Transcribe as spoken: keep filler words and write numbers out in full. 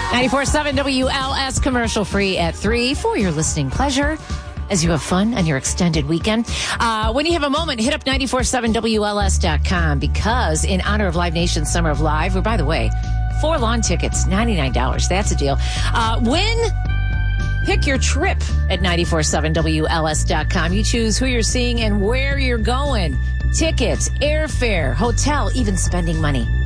ninety-four point seven W L S commercial free at three for your listening pleasure as you have fun on your extended weekend. Uh, when you have a moment, hit up nine four seven W L S dot com because in honor of Live Nation Summer of Live, or by the way, four lawn tickets, ninety-nine dollars. That's a deal. Uh, win, pick your trip at nine four seven W L S dot com. You choose who you're seeing and where you're going. Tickets, airfare, hotel, even spending money.